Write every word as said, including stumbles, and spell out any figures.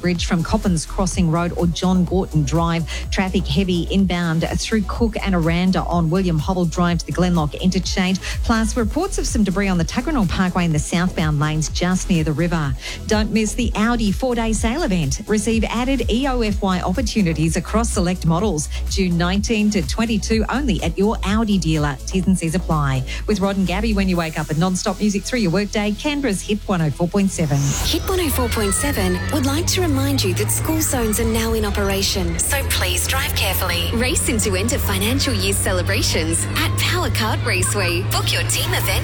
Bridge from Coppins Crossing Road or John Gorton Drive. Traffic heavy inbound through Cook and Aranda on William Hobble Drive to the Glenlock interchange. Plus, reports of some debris on the Tuggeranong Parkway in the southbound lanes just near the river. Don't miss the Audi four-day sale event. Receive added E O F Y opportunities across select models. June nineteenth to twenty-two only at your Audi dealer. T's and C's apply. With Rod and Gabby when you wake up and non-stop music through your workday, Canberra's Hit one oh four point seven. Hit one oh four point seven would like to remind you that school zones are now in operation. So please drive carefully. Race in to enter financial year celebrations at Power Kart Raceway. Book your team event